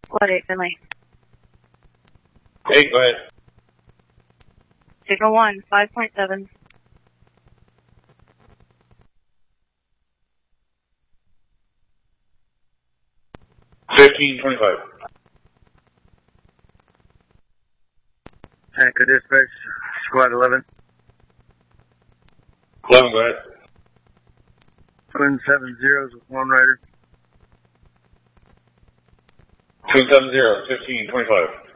Squad 8, Finley. 8, go ahead. Signal 1, 5.7. Tanker dispatch, squad 11. 11, go ahead. Twin 70s with one rider. Twin 70, 1525.